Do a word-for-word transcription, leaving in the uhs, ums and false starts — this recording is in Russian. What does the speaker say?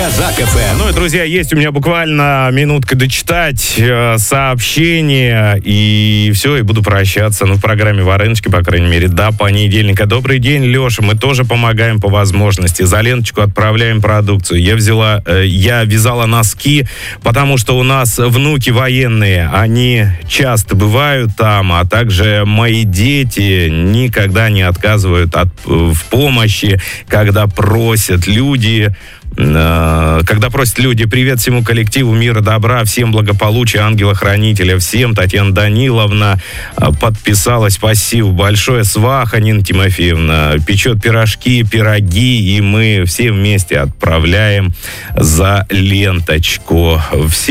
Казак эф эм. Ну и, друзья, есть у меня буквально минутка дочитать э, сообщения, и все, и буду прощаться. Ну, в программе Вареночки, по крайней мере, до понедельника. Добрый день, Леша. Мы тоже помогаем по возможности. За Леночку отправляем продукцию. Я взяла, э, я вязала носки, потому что у нас внуки военные. Они часто бывают там, а также мои дети никогда не отказывают от, в помощи, когда просят люди... Когда просят люди: привет всему коллективу, мира, добра, всем благополучия, ангела-хранителя, всем. Татьяна Даниловна подписалась, спасибо большое. Сваха Нина Тимофеевна печет пирожки, пироги, и мы все вместе отправляем за ленточку. Все